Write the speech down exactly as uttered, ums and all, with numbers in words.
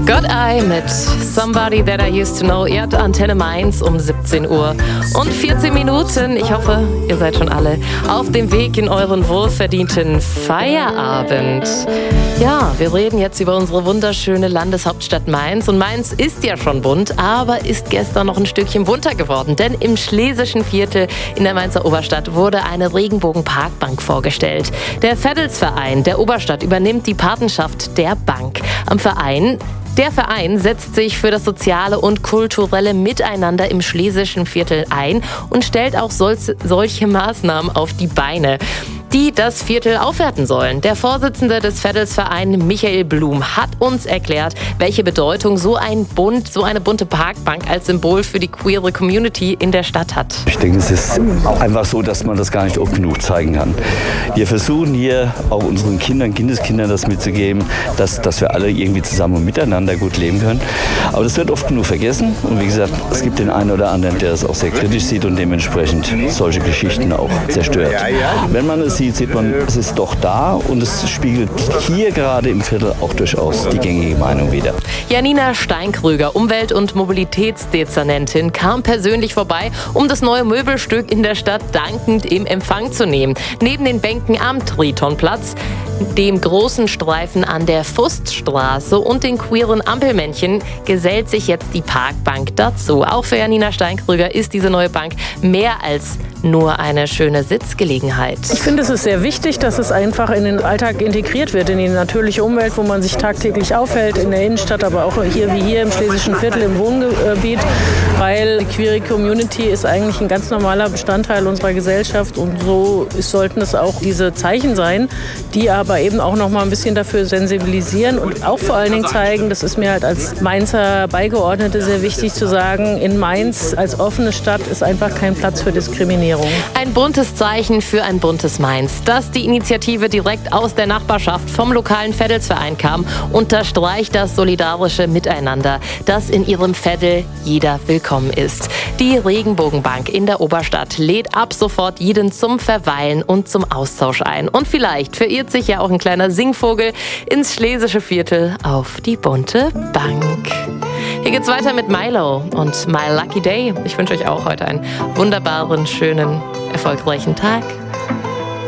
God Eye mit Somebody That I Used to Know. Ihr habt Antenne Mainz um siebzehn Uhr und vierzehn Minuten. Ich hoffe, ihr seid schon alle auf dem Weg in euren wohlverdienten Feierabend. Ja, wir reden jetzt über unsere wunderschöne Landeshauptstadt Mainz. Und Mainz ist ja schon bunt, aber ist gestern noch ein Stückchen bunter geworden. Denn im Schlesischen Viertel in der Mainzer Oberstadt wurde eine Regenbogen-Parkbank vorgestellt. Der Veddelsverein der Oberstadt übernimmt die Patenschaft der Bank. Am Verein Der Verein setzt sich für das soziale und kulturelle Miteinander im Schlesischen Viertel ein und stellt auch sol- solche Maßnahmen auf die Beine, die das Viertel aufwerten sollen. Der Vorsitzende des Veddelsvereins, Michael Blum, hat uns erklärt, welche Bedeutung so ein bunt, so eine bunte Parkbank als Symbol für die queere Community in der Stadt hat. Ich denke, es ist einfach so, dass man das gar nicht oft genug zeigen kann. Wir versuchen hier auch unseren Kindern, Kindeskindern das mitzugeben, dass, dass wir alle irgendwie zusammen und miteinander gut leben können. Aber das wird oft genug vergessen. Und wie gesagt, es gibt den einen oder anderen, der das auch sehr kritisch sieht und dementsprechend solche Geschichten auch zerstört. Wenn man es sieht, sieht man, es ist doch da und es spiegelt hier gerade im Viertel auch durchaus die gängige Meinung wider. Janina Steinkrüger, Umwelt- und Mobilitätsdezernentin, kam persönlich vorbei, um das neue Möbelstück in der Stadt dankend im Empfang zu nehmen. Neben den Bänken am Tritonplatz, dem großen Streifen an der Fuststraße und den queeren Ampelmännchen gesellt sich jetzt die Parkbank dazu. Auch für Janina Steinkrüger ist diese neue Bank mehr als nur eine schöne Sitzgelegenheit. Ich finde, es ist sehr wichtig, dass es einfach in den Alltag integriert wird, in die natürliche Umwelt, wo man sich tagtäglich aufhält, in der Innenstadt, aber auch hier wie hier im Schlesischen Viertel im Wohngebiet, weil die queere Community ist eigentlich ein ganz normaler Bestandteil unserer Gesellschaft und so sollten es auch diese Zeichen sein, die aber eben auch noch mal ein bisschen dafür sensibilisieren und auch vor allen Dingen zeigen, das ist mir halt als Mainzer Beigeordnete sehr wichtig zu sagen, in Mainz als offene Stadt ist einfach kein Platz für Diskriminierung. Ein buntes Zeichen für ein buntes Mainz. Dass die Initiative direkt aus der Nachbarschaft vom lokalen Veddelsverein kam, unterstreicht das solidarische Miteinander, dass in ihrem Veddel jeder willkommen ist. Die Regenbogenbank in der Oberstadt lädt ab sofort jeden zum Verweilen und zum Austausch ein. Und vielleicht verirrt sich ja auch ein kleiner Singvogel ins Schlesische Viertel auf die bunte Bank. Hier geht's weiter mit Milo und My Lucky Day. Ich wünsche euch auch heute einen wunderbaren, schönen, erfolgreichen Tag.